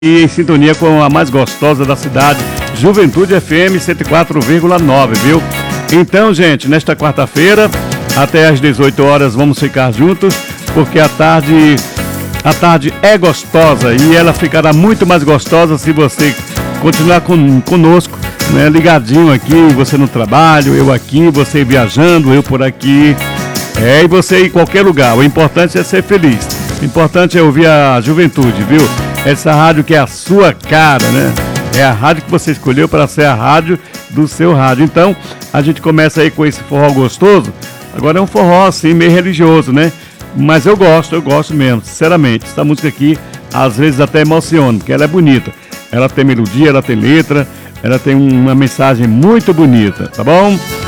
E em sintonia com a mais gostosa da cidade, Juventude FM 104,9, viu? Então, gente, nesta quarta-feira, até às 18 horas, vamos ficar juntos, porque a tarde é gostosa e ela ficará muito mais gostosa se você continuar conosco, né? Ligadinho aqui, você no trabalho, eu aqui, você viajando, eu por aqui, e você em qualquer lugar. O importante é ser feliz, o importante é ouvir a Juventude, viu? Essa rádio que é a sua cara, né? É a rádio que você escolheu para ser a rádio do seu rádio. Então, a gente começa aí com esse forró gostoso. Agora é um forró assim, meio religioso, né? Mas eu gosto mesmo, sinceramente. Essa música aqui, às vezes até emociona, porque ela é bonita. Ela tem melodia, ela tem letra, ela tem uma mensagem muito bonita, tá bom?